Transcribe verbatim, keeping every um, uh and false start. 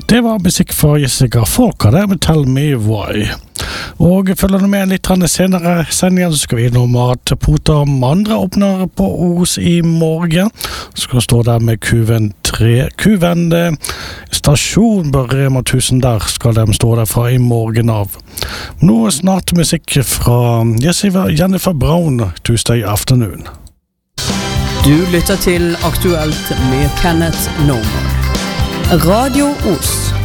Det var musikk fra Jessica Folker der med Tell Me Why. Og følger du med litt senere sendingen, så skal vi innom at Pota Mandra åpner på Os i morgen. Så skal det stå der med Kuven tre. Kuven stasjon på Rema tusen, der skal de stå der fra i morgen av. Nå snart musikk fra Jennifer Brown, Tuesday Afternoon. Du lytter til Aktuelt med Kenneth Norman. Radio Os.